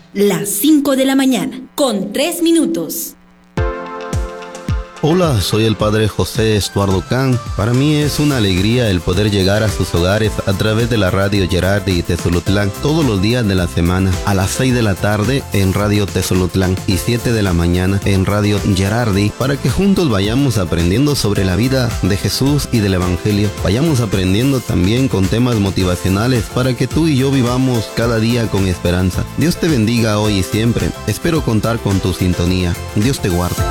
las 5 de la mañana, con 3 minutos. Hola, soy el Padre José Estuardo Can. Para mí es una alegría el poder llegar a sus hogares a través de la Radio Gerardi Tezolutlán todos los días de la semana, a las 6 de la tarde en Radio Tezolutlán y 7 de la mañana en Radio Gerardi, para que juntos vayamos aprendiendo sobre la vida de Jesús y del Evangelio. Vayamos aprendiendo también con temas motivacionales para que tú y yo vivamos cada día con esperanza. Dios te bendiga hoy y siempre. Espero contar con tu sintonía. Dios te guarde.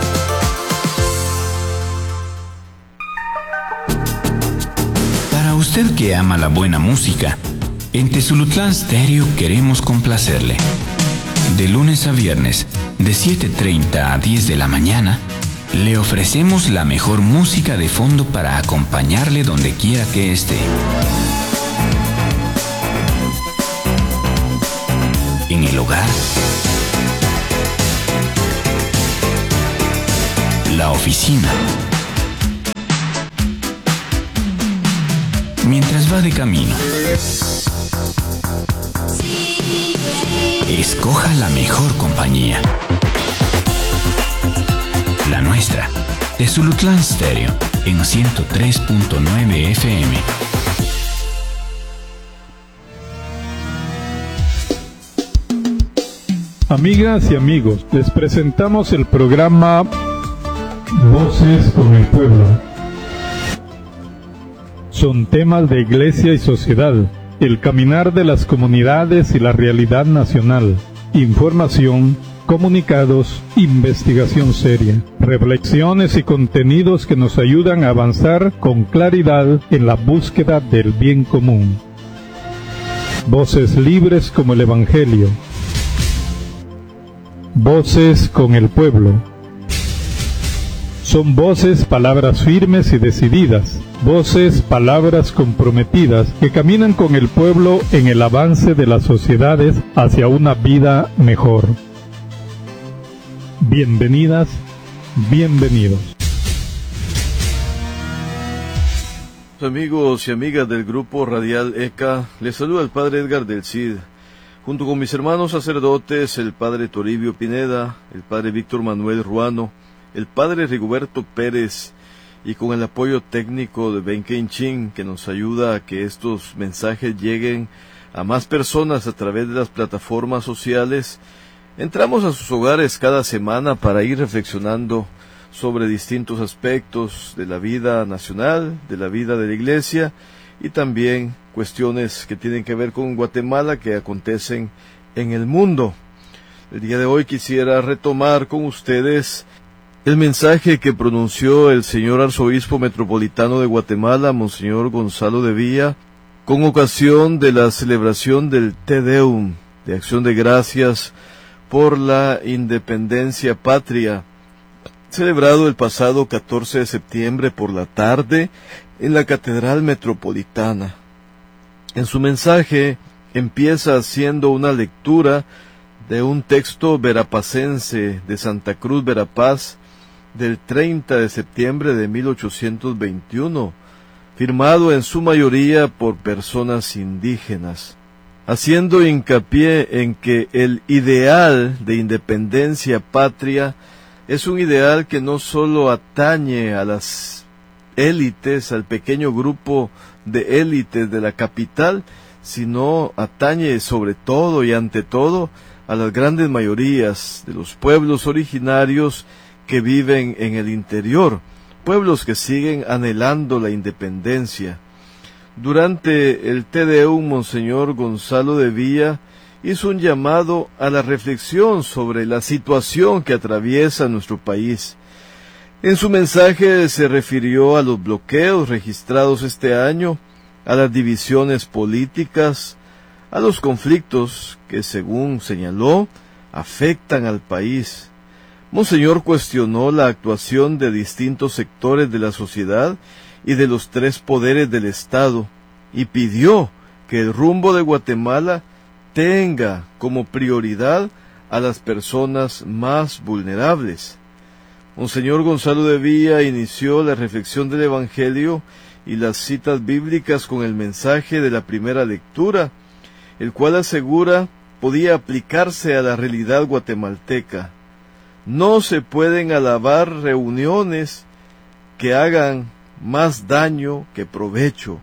Usted que ama la buena música, en Tezolutlán Stereo queremos complacerle. De lunes a viernes, de 7:30 a 10 de la mañana, le ofrecemos la mejor música de fondo para acompañarle donde quiera que esté. En el hogar, la oficina, mientras va de camino. Escoja la mejor compañía. La nuestra, Tezolutlán Stereo, en 103.9 FM. Amigas y amigos, les presentamos el programa Voces con el Pueblo. Son temas de iglesia y sociedad, el caminar de las comunidades y la realidad nacional, información, comunicados, investigación seria, reflexiones y contenidos que nos ayudan a avanzar con claridad en la búsqueda del bien común. Voces libres como el Evangelio. Voces con el pueblo. Son voces, palabras firmes y decididas, voces, palabras comprometidas que caminan con el pueblo en el avance de las sociedades hacia una vida mejor. Bienvenidas, bienvenidos. Amigos y amigas del grupo radial ECA, les saluda el Padre Edgar del Cid, junto con mis hermanos sacerdotes, el Padre Toribio Pineda, el Padre Víctor Manuel Ruano, el Padre Rigoberto Pérez, y con el apoyo técnico de Ben Kenchin, que nos ayuda a que estos mensajes lleguen a más personas a través de las plataformas sociales. Entramos a sus hogares cada semana para ir reflexionando sobre distintos aspectos de la vida nacional, de la vida de la Iglesia, y también cuestiones que tienen que ver con Guatemala que acontecen en el mundo. El día de hoy quisiera retomar con ustedes el mensaje que pronunció el señor arzobispo metropolitano de Guatemala, Monseñor Gonzalo de Villa, con ocasión de la celebración del Te Deum, de acción de gracias por la independencia patria, celebrado el pasado 14 de septiembre por la tarde en la Catedral Metropolitana. En su mensaje empieza haciendo una lectura de un texto verapacense de Santa Cruz, Verapaz, del 30 de septiembre de 1821, firmado en su mayoría por personas indígenas, haciendo hincapié en que el ideal de independencia patria es un ideal que no solo atañe a las élites, al pequeño grupo de élites de la capital, sino atañe sobre todo y ante todo a las grandes mayorías de los pueblos originarios que viven en el interior, pueblos que siguen anhelando la independencia. Durante el Te Deum, Monseñor Gonzalo de Villa hizo un llamado a la reflexión sobre la situación que atraviesa nuestro país. En su mensaje se refirió a los bloqueos registrados este año, a las divisiones políticas, a los conflictos que, según señaló, afectan al país. Monseñor cuestionó la actuación de distintos sectores de la sociedad y de los tres poderes del Estado, y pidió que el rumbo de Guatemala tenga como prioridad a las personas más vulnerables. Monseñor Gonzalo de Villa inició la reflexión del Evangelio y las citas bíblicas con el mensaje de la primera lectura, el cual asegura podía aplicarse a la realidad guatemalteca. No se pueden alabar reuniones que hagan más daño que provecho,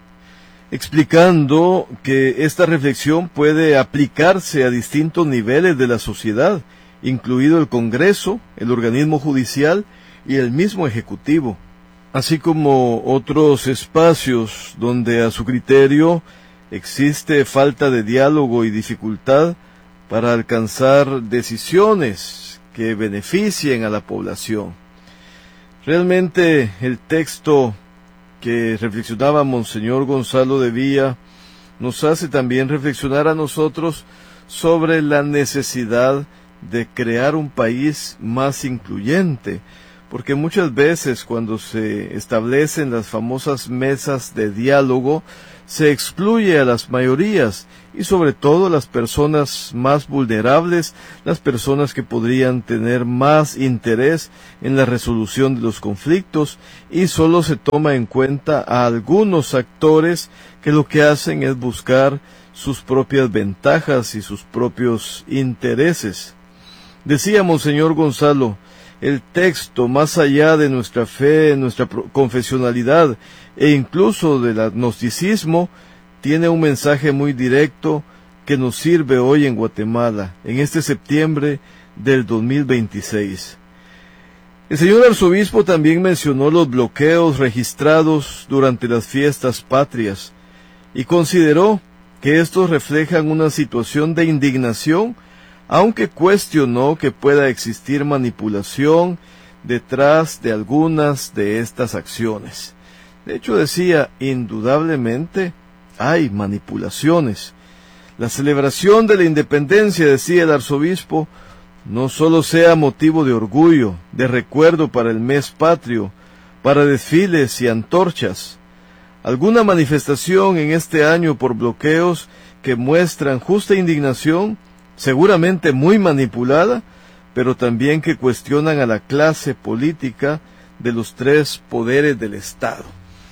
explicando que esta reflexión puede aplicarse a distintos niveles de la sociedad, incluido el Congreso, el organismo judicial y el mismo Ejecutivo, así como otros espacios donde a su criterio existe falta de diálogo y dificultad para alcanzar decisiones que beneficien a la población. Realmente el texto que reflexionaba Monseñor Gonzalo de Villa nos hace también reflexionar a nosotros sobre la necesidad de crear un país más incluyente, porque muchas veces cuando se establecen las famosas mesas de diálogo, se excluye a las mayorías y sobre todo a las personas más vulnerables, las personas que podrían tener más interés en la resolución de los conflictos, y solo se toma en cuenta a algunos actores que lo que hacen es buscar sus propias ventajas y sus propios intereses. Decía Monseñor Gonzalo, el texto, más allá de nuestra fe, nuestra confesionalidad e incluso del agnosticismo, tiene un mensaje muy directo que nos sirve hoy en Guatemala, en este septiembre del 2026. El señor arzobispo también mencionó los bloqueos registrados durante las fiestas patrias y consideró que estos reflejan una situación de indignación, aunque cuestionó que pueda existir manipulación detrás de algunas de estas acciones. De hecho, decía, indudablemente hay manipulaciones. La celebración de la independencia, decía el arzobispo, no solo sea motivo de orgullo, de recuerdo para el mes patrio, para desfiles y antorchas. Alguna manifestación en este año por bloqueos que muestran justa indignación, seguramente muy manipulada, pero también que cuestionan a la clase política de los tres poderes del Estado.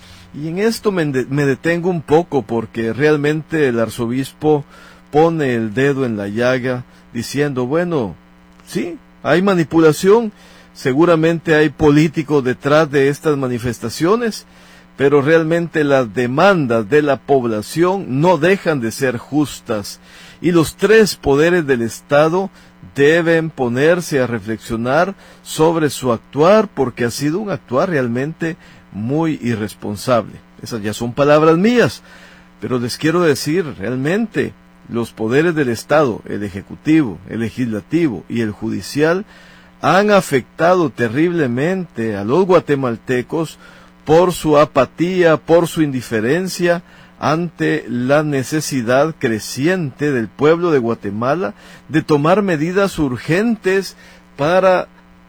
Y en esto me detengo un poco porque realmente el arzobispo pone el dedo en la llaga diciendo, bueno, sí, hay manipulación, seguramente hay políticos detrás de estas manifestaciones, pero realmente las demandas de la población no dejan de ser justas, y los tres poderes del Estado deben ponerse a reflexionar sobre su actuar, porque ha sido un actuar realmente muy irresponsable. Esas ya son palabras mías, pero les quiero decir, realmente, los poderes del Estado, el Ejecutivo, el Legislativo y el Judicial, han afectado terriblemente a los guatemaltecos por su apatía, por su indiferencia ante la necesidad creciente del pueblo de Guatemala de tomar medidas urgentes para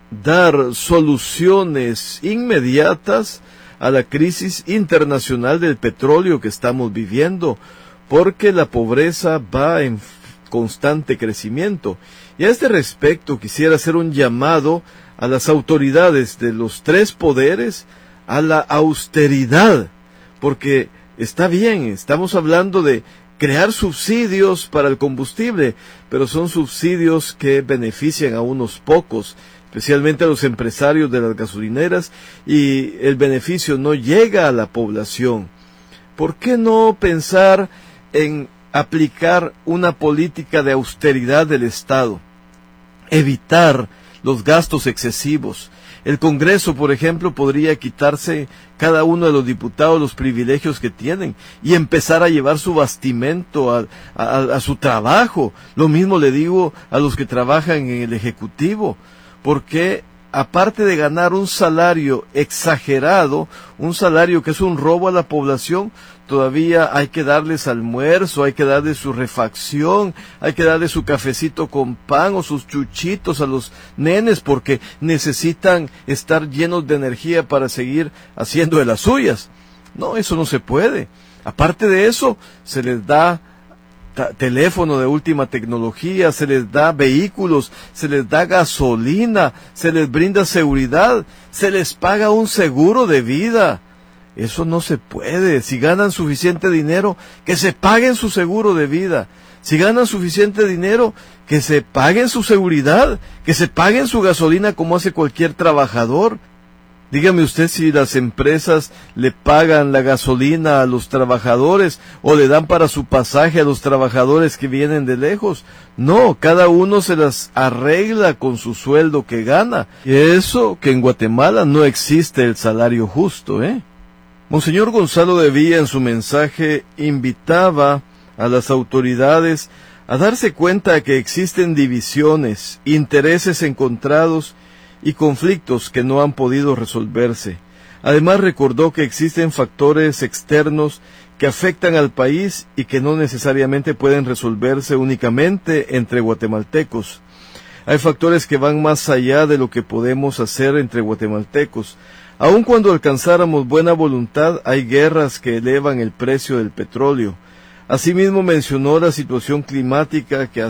dar soluciones inmediatas a la crisis internacional del petróleo que estamos viviendo, porque la pobreza va en constante crecimiento. Y a este respecto quisiera hacer un llamado a las autoridades de los tres poderes a la austeridad, porque está bien, estamos hablando de crear subsidios para el combustible, pero son subsidios que benefician a unos pocos, especialmente a los empresarios de las gasolineras, y el beneficio no llega a la población. ¿Por qué no pensar en aplicar una política de austeridad del Estado? Evitar los gastos excesivos. El Congreso, por ejemplo, podría quitarse cada uno de los diputados los privilegios que tienen y empezar a llevar su bastimento a su trabajo. Lo mismo le digo a los que trabajan en el Ejecutivo, porque aparte de ganar un salario exagerado, un salario que es un robo a la población, todavía hay que darles almuerzo, hay que darles su refacción, hay que darles su cafecito con pan o sus chuchitos a los nenes porque necesitan estar llenos de energía para seguir haciendo de las suyas. No, eso no se puede. Aparte de eso, se les da teléfono de última tecnología, se les da vehículos, se les da gasolina, se les brinda seguridad, se les paga un seguro de vida. Eso no se puede. Si ganan suficiente dinero, que se paguen su seguro de vida. Si ganan suficiente dinero, que se paguen su seguridad, que se paguen su gasolina como hace cualquier trabajador. Dígame usted si las empresas le pagan la gasolina a los trabajadores o le dan para su pasaje a los trabajadores que vienen de lejos. No, cada uno se las arregla con su sueldo que gana. Y eso que en Guatemala no existe el salario justo, Monseñor Gonzalo de Villa en su mensaje invitaba a las autoridades a darse cuenta que existen divisiones, intereses encontrados y conflictos que no han podido resolverse. Además recordó que existen factores externos que afectan al país y que no necesariamente pueden resolverse únicamente entre guatemaltecos. Hay factores que van más allá de lo que podemos hacer entre guatemaltecos. Aun cuando alcanzáramos buena voluntad, hay guerras que elevan el precio del petróleo. Asimismo mencionó la situación climática que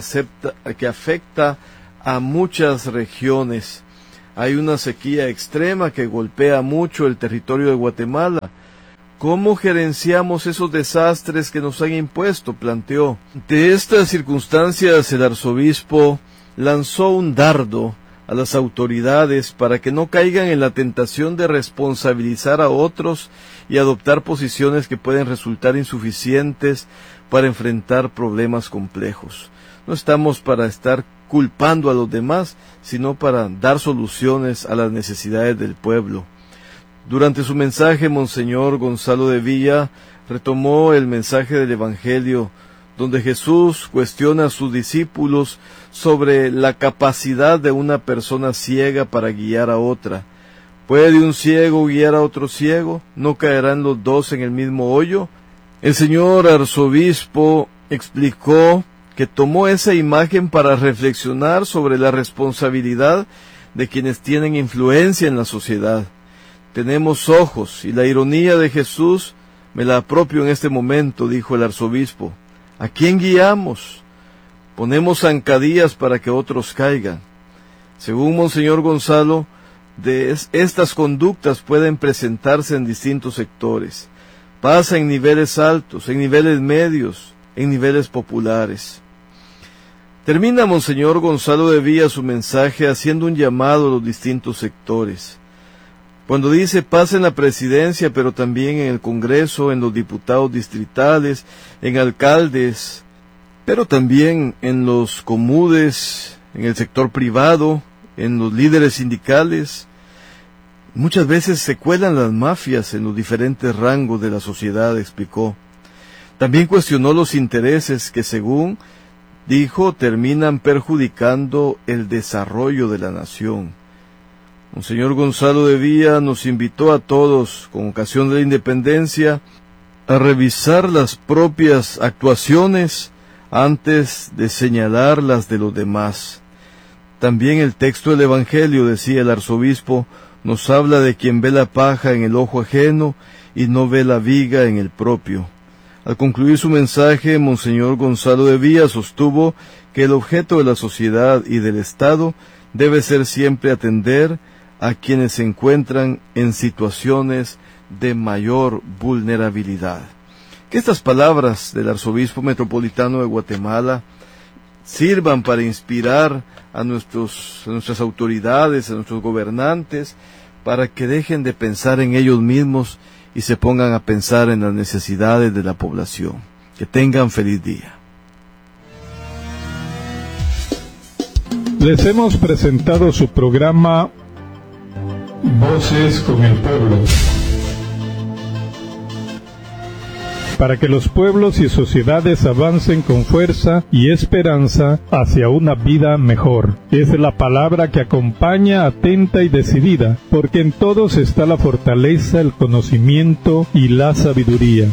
afecta a muchas regiones. Hay una sequía extrema que golpea mucho el territorio de Guatemala. ¿Cómo gerenciamos esos desastres que nos han impuesto?, planteó. De estas circunstancias, el arzobispo lanzó un dardo a las autoridades para que no caigan en la tentación de responsabilizar a otros y adoptar posiciones que pueden resultar insuficientes para enfrentar problemas complejos. No estamos para estar culpando a los demás, sino para dar soluciones a las necesidades del pueblo. Durante su mensaje, Monseñor Gonzalo de Villa retomó el mensaje del Evangelio, donde Jesús cuestiona a sus discípulos sobre la capacidad de una persona ciega para guiar a otra. ¿Puede un ciego guiar a otro ciego? ¿No caerán los dos en el mismo hoyo? El señor arzobispo explicó que tomó esa imagen para reflexionar sobre la responsabilidad de quienes tienen influencia en la sociedad. Tenemos ojos, y la ironía de Jesús me la apropio en este momento, dijo el arzobispo. ¿A quién guiamos? Ponemos zancadillas para que otros caigan. Según Monseñor Gonzalo, estas conductas pueden presentarse en distintos sectores. Pasa en niveles altos, en niveles medios, en niveles populares. Termina Monseñor Gonzalo de Villa su mensaje haciendo un llamado a los distintos sectores. Cuando dice pasa en la presidencia, pero también en el Congreso, en los diputados distritales, en alcaldes, pero también en los comunes, en el sector privado, en los líderes sindicales. Muchas veces se cuelan las mafias en los diferentes rangos de la sociedad, explicó. También cuestionó los intereses que, según dijo, terminan perjudicando el desarrollo de la nación. Monseñor Gonzalo de Villa nos invitó a todos, con ocasión de la independencia, a revisar las propias actuaciones antes de señalar las de los demás. También el texto del Evangelio, decía el arzobispo, nos habla de quien ve la paja en el ojo ajeno y no ve la viga en el propio. Al concluir su mensaje, Monseñor Gonzalo de Villa sostuvo que el objeto de la sociedad y del Estado debe ser siempre atender a quienes se encuentran en situaciones de mayor vulnerabilidad. Que estas palabras del arzobispo metropolitano de Guatemala sirvan para inspirar a nuestras autoridades, a nuestros gobernantes, para que dejen de pensar en ellos mismos y se pongan a pensar en las necesidades de la población. Que tengan feliz día. Les hemos presentado su programa Voces con el Pueblo, para que los pueblos y sociedades avancen con fuerza y esperanza hacia una vida mejor. Es la palabra que acompaña atenta y decidida, porque en todos está la fortaleza, el conocimiento y la sabiduría.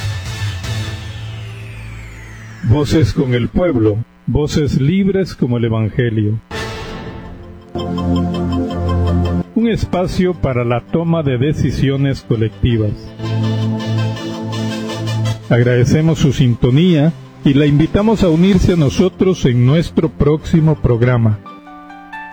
Voces con el Pueblo, voces libres como el Evangelio. Un espacio para la toma de decisiones colectivas. Agradecemos su sintonía y la invitamos a unirse a nosotros en nuestro próximo programa.